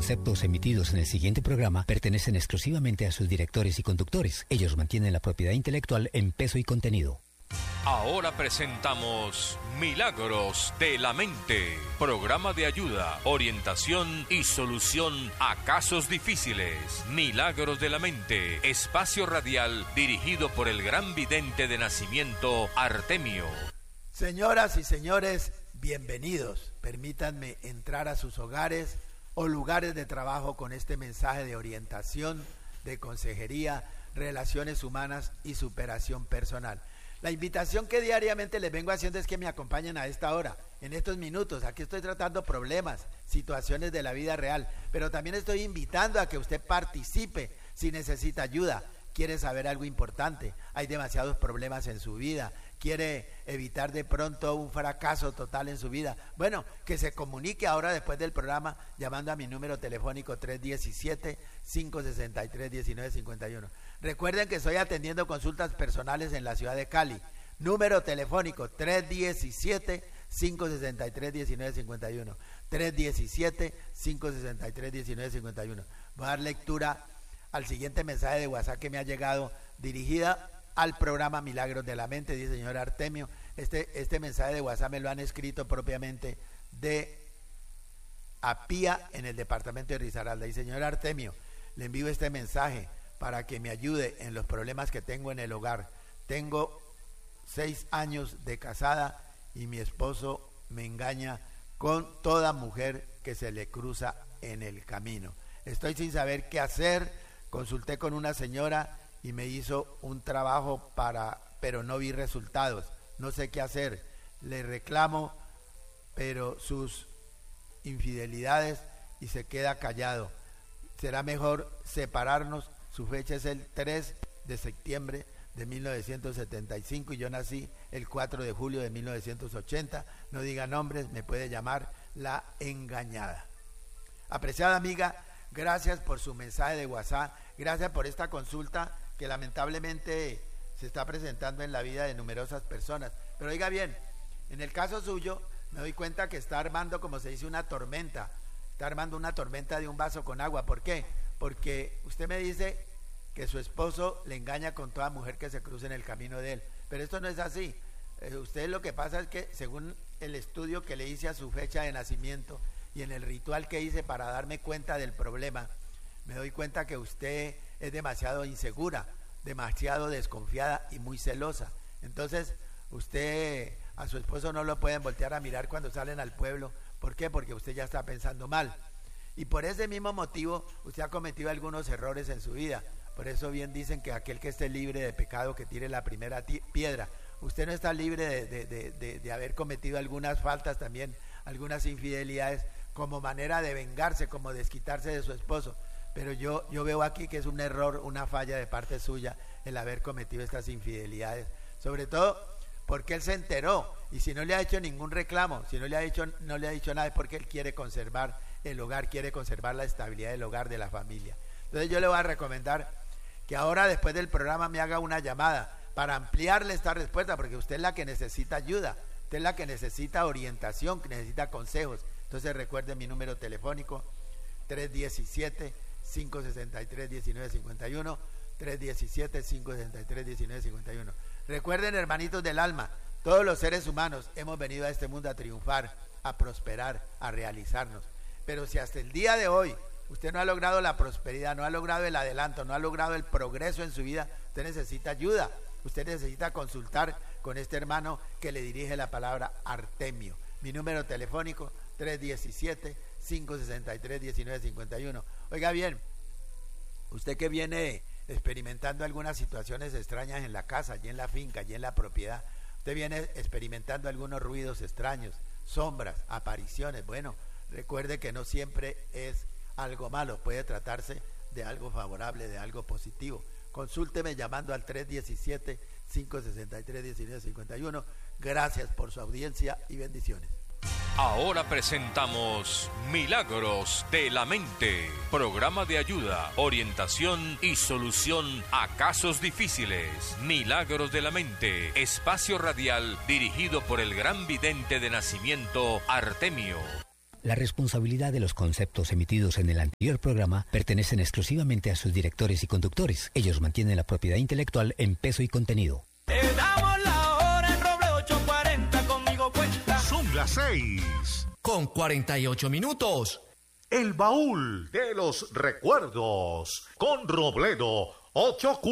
Conceptos emitidos en el siguiente programa pertenecen exclusivamente a sus directores y conductores. Ellos mantienen la propiedad intelectual en peso y contenido. Ahora presentamos Milagros de la Mente, programa de ayuda, orientación y solución a casos difíciles. Milagros de la Mente, espacio radial dirigido por el gran vidente de nacimiento Artemio. Señoras y señores, bienvenidos. Permítanme entrar a sus hogares o lugares de trabajo con este mensaje de orientación, de consejería, relaciones humanas y superación personal. La invitación que diariamente les vengo haciendo es que me acompañen a esta hora, en estos minutos. Aquí estoy tratando problemas, situaciones de la vida real, pero también estoy invitando a que usted participe si necesita ayuda, quiere saber algo importante, hay demasiados problemas en su vida, quiere evitar de pronto un fracaso total en su vida. Bueno, que se comunique ahora después del programa llamando a mi número telefónico 317-563-1951. Recuerden que estoy atendiendo consultas personales en la ciudad de Cali. Número telefónico 317-563-1951. 317-563-1951. Voy a dar lectura al siguiente mensaje de WhatsApp que me ha llegado, dirigida al programa Milagros de la Mente, dice el señor Artemio. Este mensaje de WhatsApp me lo han escrito propiamente de Apía, en el departamento de Risaralda. Dice: señor Artemio, le envío este mensaje para que me ayude en los problemas que tengo en el hogar. Tengo 6 años de casada y mi esposo me engaña con toda mujer que se le cruza en el camino. Estoy sin saber qué hacer. Consulté con una señora y me hizo un trabajo pero no vi resultados. No sé qué hacer. Le reclamo, pero sus infidelidades, y se queda callado. Será mejor separarnos. Su fecha es el 3 de septiembre de 1975 y yo nací el 4 de julio de 1980. No diga nombres, me puede llamar la engañada. Apreciada amiga, gracias por su mensaje de WhatsApp, gracias por esta consulta que lamentablemente se está presentando en la vida de numerosas personas. Pero oiga bien, en el caso suyo me doy cuenta que está armando, como se dice, una tormenta. Está armando una tormenta de un vaso con agua. ¿Por qué? Porque usted me dice que su esposo le engaña con toda mujer que se cruce en el camino de él. Pero esto no es así. Usted, lo que pasa es que según el estudio que le hice a su fecha de nacimiento y en el ritual que hice para darme cuenta del problema, me doy cuenta que usted es demasiado insegura, demasiado desconfiada y muy celosa. Entonces, usted a su esposo no lo pueden voltear a mirar cuando salen al pueblo. ¿Por qué? Porque usted ya está pensando mal. Y por ese mismo motivo, usted ha cometido algunos errores en su vida. Por eso bien dicen que aquel que esté libre de pecado, que tire la primera piedra. Usted no está libre de haber cometido algunas faltas también, algunas infidelidades, como manera de vengarse, como desquitarse de su esposo. Pero yo veo aquí que es un error, una falla de parte suya el haber cometido estas infidelidades. Sobre todo porque él se enteró, y si no le ha hecho ningún reclamo, si no le ha dicho nada, es porque él quiere conservar el hogar, quiere conservar la estabilidad del hogar, de la familia. Entonces yo le voy a recomendar que ahora, después del programa, me haga una llamada para ampliarle esta respuesta, porque usted es la que necesita ayuda, usted es la que necesita orientación, que necesita consejos. Entonces recuerde mi número telefónico 317-563-1951, 317-563-1951. Recuerden, hermanitos del alma, todos los seres humanos hemos venido a este mundo a triunfar, a prosperar, a realizarnos. Pero si hasta el día de hoy usted no ha logrado la prosperidad, no ha logrado el adelanto, no ha logrado el progreso en su vida, usted necesita ayuda. Usted necesita consultar con este hermano que le dirige la palabra Artemio. Mi número telefónico 317-563-1951. Oiga bien, usted que viene experimentando algunas situaciones extrañas en la casa, allí en la finca, allí en la propiedad, usted viene experimentando algunos ruidos extraños, sombras, apariciones. Bueno, recuerde que no siempre es algo malo, puede tratarse de algo favorable, de algo positivo. Consúlteme llamando al 317-563-1951. Gracias por su audiencia y bendiciones. Ahora presentamos Milagros de la Mente, programa de ayuda, orientación y solución a casos difíciles. Milagros de la Mente, espacio radial dirigido por el gran vidente de nacimiento Artemio. La responsabilidad de los conceptos emitidos en el anterior programa pertenecen exclusivamente a sus directores y conductores. Ellos mantienen la propiedad intelectual en peso y contenido. Te damos la hora en Roble 840, conmigo cuenta. Son las 6. Con 48 minutos. El baúl de los recuerdos con Robledo 840.